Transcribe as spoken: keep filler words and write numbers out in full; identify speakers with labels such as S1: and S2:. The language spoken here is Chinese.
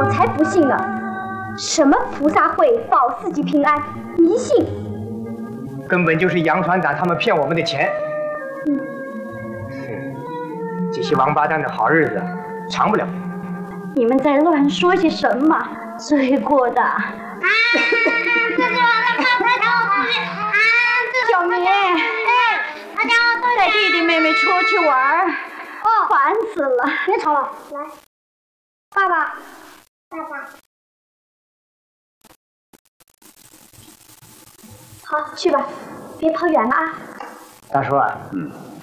S1: 才不信呢！什么菩萨会保四季平安，迷信！
S2: 根本就是杨船长他们骗我们的钱。
S1: 嗯，
S2: 这些王八蛋的好日子长不了。
S1: 你们在乱说些什么？罪过的！啊！
S3: 这是我的泡泡糖同学啊！
S1: 小明，
S3: 哎，大家好，
S1: 带弟弟妹妹出去玩，哦，烦死了！
S3: 别吵了，来，爸爸，爸爸，
S1: 好，去吧，别跑远了啊！
S2: 大叔啊，嗯，